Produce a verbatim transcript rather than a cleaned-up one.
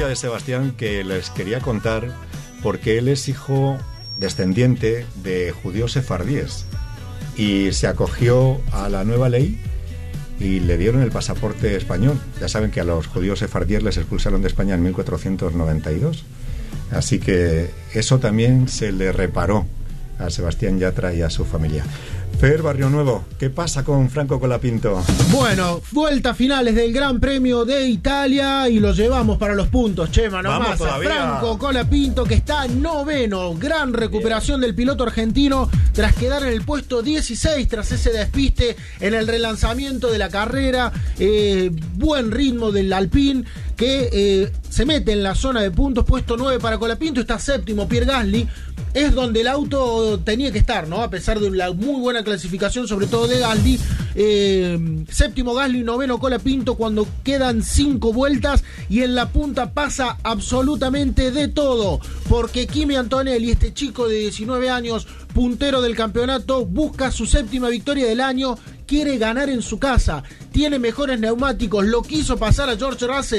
de Sebastián que les quería contar porque él es hijo descendiente de judíos sefardíes y se acogió a la nueva ley y le dieron el pasaporte español. Ya saben que a los judíos sefardíes les expulsaron de España en mil cuatrocientos noventa y dos. Así que eso también se le reparó a Sebastián Yatra y a su familia. Fer Barrio Nuevo, ¿qué pasa con Franco Colapinto? Bueno, vuelta finales del Gran Premio de Italia y lo llevamos para los puntos, Chema, nomás. A Franco Colapinto, que está noveno. Gran recuperación del piloto argentino tras quedar en el puesto dieciséis tras ese despiste en el relanzamiento de la carrera. Eh, buen ritmo del Alpine que eh, se mete en la zona de puntos, puesto nueve para Colapinto, está séptimo Pierre Gasly. Es donde el auto tenía que estar, ¿no? A pesar de la muy buena clasificación, sobre todo de Gasly. Eh, séptimo Gasly, noveno Colapinto, cuando quedan cinco vueltas y en la punta pasa absolutamente de todo, porque Kimi Antonelli, este chico de diecinueve años, puntero del campeonato, busca su séptima victoria del año, quiere ganar en su casa, tiene mejores neumáticos, lo quiso pasar a George Russell.